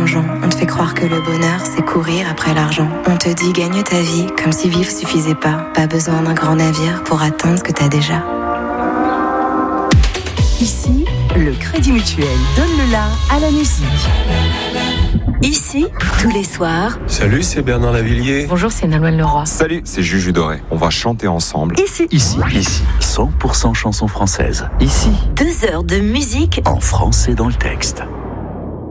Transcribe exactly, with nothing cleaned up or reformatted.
plongeon. On te fait croire que le bonheur, c'est courir après l'argent. On te dit gagne ta vie, comme si vivre suffisait pas. Pas besoin d'un grand navire pour atteindre ce que t'as déjà. Ici, le Crédit Mutuel donne le la à la musique. Ici, tous les soirs. Salut, c'est Bernard Lavillier. Bonjour, c'est Nolwenn Leroy. Salut, c'est Juju Doré. On va chanter ensemble. Ici. Ici. Ici. cent pour cent chansons françaises. Ici. Deux heures de musique en français dans le texte.